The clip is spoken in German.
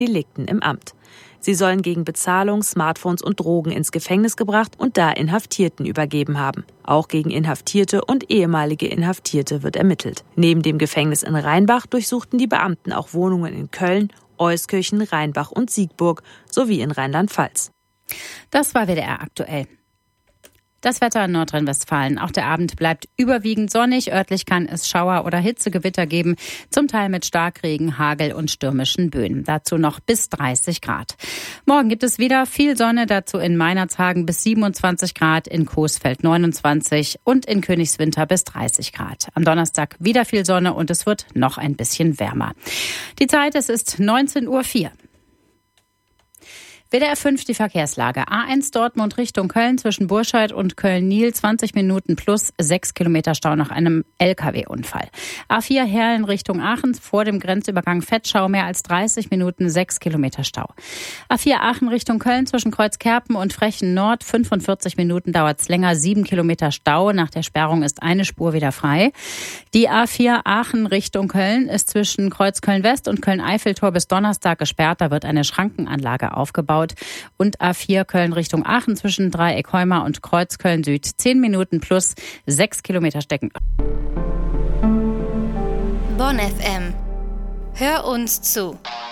Delikten im Amt. Sie sollen gegen Bezahlung Smartphones und Drogen ins Gefängnis gebracht und da Inhaftierten übergeben haben. Auch gegen Inhaftierte und ehemalige Inhaftierte wird ermittelt. Neben dem Gefängnis in Rheinbach durchsuchten die Beamten auch Wohnungen in Köln, Euskirchen, Rheinbach und Siegburg sowie in Rheinland-Pfalz. Das war WDR aktuell. Das Wetter in Nordrhein-Westfalen. Auch der Abend bleibt überwiegend sonnig. Örtlich kann es Schauer- oder Hitzegewitter geben, zum Teil mit Starkregen, Hagel und stürmischen Böen. Dazu noch bis 30 Grad. Morgen gibt es wieder viel Sonne, dazu in Meinerzhagen bis 27 Grad, in Coesfeld 29 und in Königswinter bis 30 Grad. Am Donnerstag wieder viel Sonne und es wird noch ein bisschen wärmer. Die Zeit, es ist 19:04 Uhr. WDR 5, die Verkehrslage. A1 Dortmund Richtung Köln zwischen Burscheid und Köln-Niel 20 Minuten plus 6 Kilometer Stau nach einem LKW-Unfall. A4 Herlen Richtung Aachen vor dem Grenzübergang Vetschau mehr als 30 Minuten 6 Kilometer Stau. A4 Aachen Richtung Köln zwischen Kreuzkerpen und Frechen Nord 45 Minuten dauert es länger, 7 Kilometer Stau. Nach der Sperrung ist eine Spur wieder frei. Die A4 Aachen Richtung Köln ist zwischen Kreuzköln West und Köln-Eiffeltor bis Donnerstag gesperrt. Da wird eine Schrankenanlage aufgebaut. Und A4 Köln Richtung Aachen zwischen Dreieck Heuma und Kreuzköln Süd 10 Minuten plus 6 Kilometer stecken. Bonn FM. Hör uns zu.